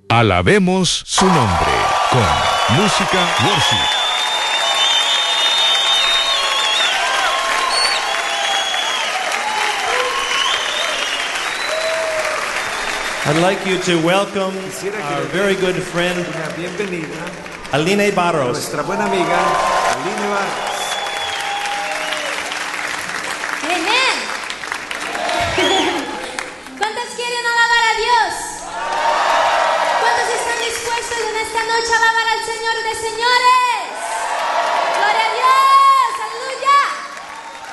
Alabemos su nombre con Música Worship. I'd like you to welcome our very good friend, Aline Barros. Nuestra buena amiga, Aline Barros.